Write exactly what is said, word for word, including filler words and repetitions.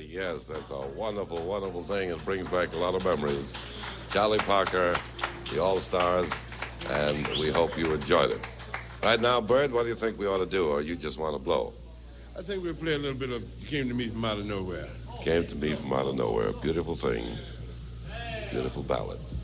Yes, that's a wonderful, wonderful thing. It brings back a lot of memories. Charlie Parker, the All Stars, and we hope you enjoyed it. Right now, Bird, what do you think we ought to do, or you just want to blow? I think we'll play a little bit of You Came to Me from Out of Nowhere. Came to me from out of nowhere. Beautiful thing. Beautiful ballad.